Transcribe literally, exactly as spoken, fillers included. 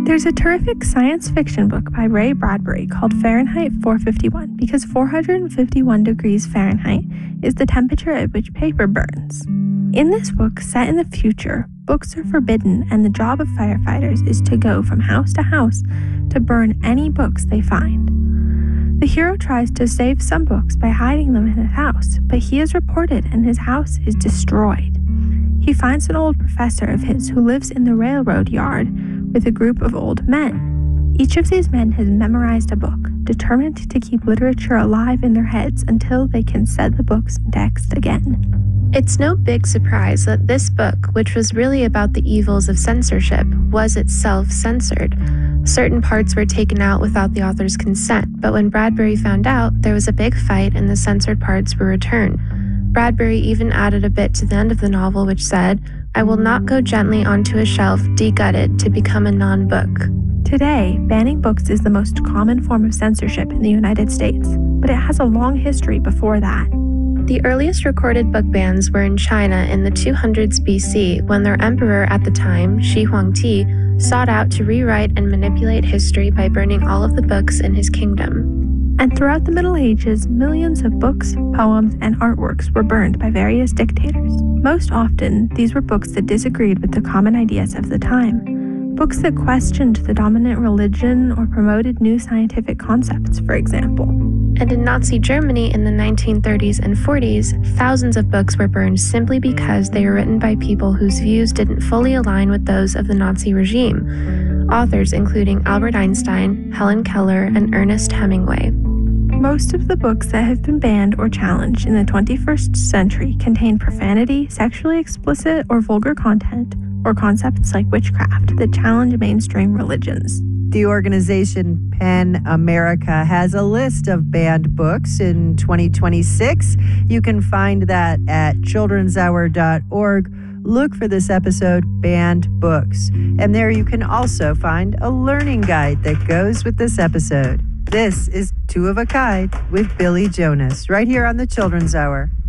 There's a terrific science fiction book by Ray Bradbury called Fahrenheit four fifty-one because four hundred fifty-one degrees Fahrenheit is the temperature at which paper burns. In this book, set in the future, books are forbidden and the job of firefighters is to go from house to house to burn any books they find. The hero tries to save some books by hiding them in his house, but he is reported and his house is destroyed. He finds an old professor of his who lives in the railroad yard with a group of old men. Each of these men has memorized a book, determined to keep literature alive in their heads until they can set the books in text again. It's no big surprise that this book, which was really about the evils of censorship, was itself censored. Certain parts were taken out without the author's consent, but when Bradbury found out, there was a big fight and the censored parts were returned. Bradbury even added a bit to the end of the novel which said, "I will not go gently onto a shelf degutted to become a non-book." Today, banning books is the most common form of censorship in the United States, but it has a long history before that. The earliest recorded book bans were in China in the two hundreds B C when their emperor at the time, Shi Huangdi, sought out to rewrite and manipulate history by burning all of the books in his kingdom. And throughout the Middle Ages, millions of books, poems, and artworks were burned by various dictators. Most often, these were books that disagreed with the common ideas of the time. Books that questioned the dominant religion or promoted new scientific concepts, for example. And in Nazi Germany in the nineteen thirties and forties, thousands of books were burned simply because they were written by people whose views didn't fully align with those of the Nazi regime. Authors including Albert Einstein, Helen Keller, and Ernest Hemingway. Most of the books that have been banned or challenged in the twenty-first century contain profanity, sexually explicit or vulgar content, or concepts like witchcraft that challenge mainstream religions. The organization PEN America has a list of banned books in twenty twenty-six. You can find that at children's hour dot org. Look for this episode, Banned Books. And there you can also find a learning guide that goes with this episode. This is Two of a Kind with Billy Jonas, right here on the Children's Hour.